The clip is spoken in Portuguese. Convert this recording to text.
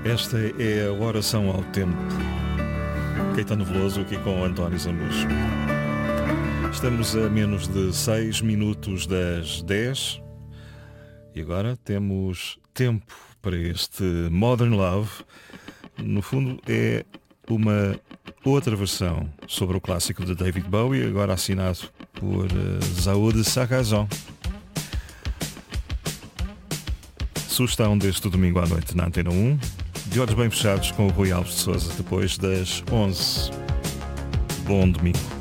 Esta é a oração ao tempo. Caetano Veloso aqui com António Zambujo. Estamos a menos de 6 minutos das 10 e agora temos tempo para este Modern Love. No fundo é uma outra versão sobre o clássico de David Bowie, agora assinado por Zaud Sarrazon. Sugestão deste domingo à noite na Antena 1. De olhos bem fechados com o Rui Alves de Sousa, depois das 11. Bom domingo.